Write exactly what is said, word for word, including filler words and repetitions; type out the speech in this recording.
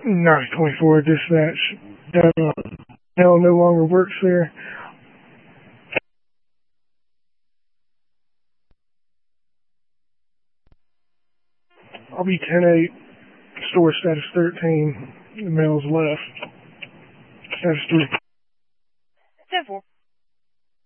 nine twenty-four dispatch. Uh, L no longer works there. I'll be ten eight. Store status thirteen. The mail's left. Status three.